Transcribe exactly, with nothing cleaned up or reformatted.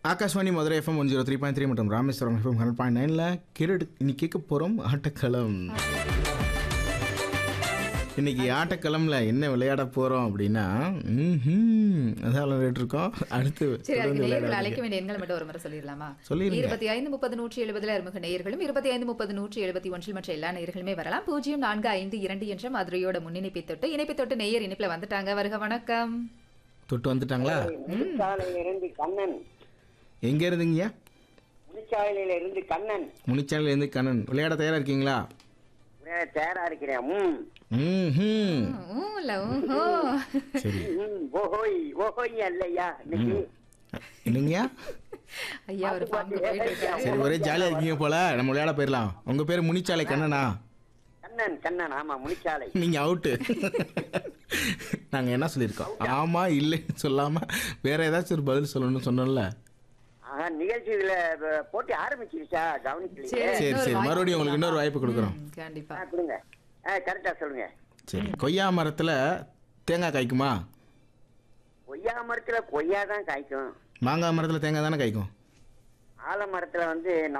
Akashvani Madurai FM one zero three point three மற்றும் Rameswaram FM hundred point நைனில் கேட்டு இன்னைக்கு கேட்க போகிறோம் ஆட்டக்களம். இன்னைக்கு ஆட்டக்களம்ல என்ன விளையாட போகிறோம் அப்படின்னா அதான் விளையாட்டு இருக்கோம். அடுத்து அழைக்க வேண்டிய எண்கள் மட்டும் ஒரு முறை சொல்லிடலாமா? சொல்லிடுங்க. இருபத்தி ஐந்து முப்பது நூற்றி எழுபதுல அறிமுக நேயர்களும் இருபத்தி ஐந்து முப்பது நூற்றி எழுபத்தி ஒன்றில் மற்ற எல்லா நேயர்களுமே வரலாம். பூஜ்ஜியம் நான்கு ஐந்து இரண்டு என்ற மதுரையோட முன்னிணைப்பை தொட்டு இணைப்பை தொட்டு நேயர் இணைப்புல வந்துட்டாங்க. வருக வணக்கம். தொட்டு வந்துட்டாங்களா? இருந்து கண்ணன். எங்க இருந்தீங்க? முனிச்சாலையில இருந்து கண்ணன். முனிச்சாலையில இருந்து கண்ணன். விளையாட தயாரா இருக்கீங்களா? தயாரா இருக்கிறேன். ம். ம்ஹும். ஊல, ஊஹோ. சரி. ம், ஓஹோய் ஓஹோய் அல்லையா இன்னைக்கு. இல்லைங்கயா? ஐயா ஒரு பாம்பு போயிட்டு இருக்காரு. சரி, ஒரே ஜாலியா இருக்கீங்க போல. நம்ம விளையாட போயிடலாம். உங்க பேரு முனிச்சாலை கண்ணனா? கண்ணன் கண்ணன் ஆமா முனிச்சாலை. நீங்க அவுட்டு. நாங்க என்ன சொல்லியிருக்கோம்? ஆமா இல்லைன்னு சொல்லாம வேற ஏதாச்சும் ஒரு பதில் சொல்லணும்னு சொன்னோம்ல. ஆஹா, நிகழ்ச்சி இதுல அஹ், போட்டி ஆரம்பிச்சிருச்சா? கவனிக்கலையே. சரி. சரி இன்னொரு சரி வாய்ப்பு மறுபடியும் உங்களுக்கு இன்னொரு வாய்ப்பு கொடுக்குறோம். ம், கண்டிப்பா. ஆ, கொடுங்க. ஆ, கரெக்டா சொல்லுங்க. சரி, கொய்யா மரத்துல தேங்காய் காய்க்குமா? கொய்யா மரத்துல கொய்யா தான் காய்க்கும். மாங்காய் மரத்துல தேங்காய் தானே காய்க்கும். ஆலமரத்துல வந்து